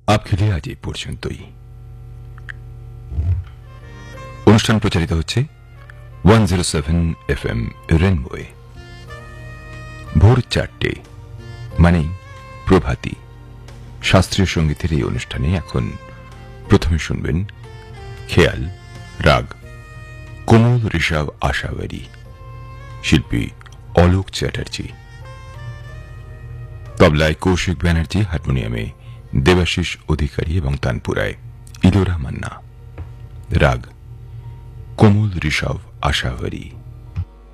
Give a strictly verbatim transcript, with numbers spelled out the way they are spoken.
আপখিলে আজ এই পর্যন্তই। অনুষ্ঠান প্রচারিত হচ্ছে one zero seven F M রেনবোয়ে। ভোর চারটে মানে প্রভাতী শাস্ত্রীয় সঙ্গীতের এই অনুষ্ঠানে এখন প্রথমে শুনবেন খেয়াল রাগ কোমল ঋষভ আশাওয়ারি, শিল্পী অলোক চ্যাটার্জি, তবলায় কৌশিক ব্যানার্জি, হারমোনিয়ামে দেবাশিস অধিকারী এবং তানপুরায় ইলোরা মান্না। রাগ কোমল ঋষভ আশাওয়ারি।